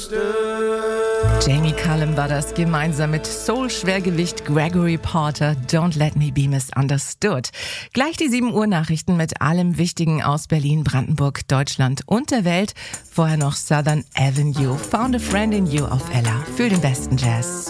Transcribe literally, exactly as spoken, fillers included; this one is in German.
Jamie Cullum war das gemeinsam mit Soul-Schwergewicht Gregory Porter, Don't Let Me Be Misunderstood. Gleich die sieben Uhr Nachrichten mit allem Wichtigen aus Berlin, Brandenburg, Deutschland und der Welt. Vorher noch Southern Avenue, Found a Friend in You auf Ella für den besten Jazz.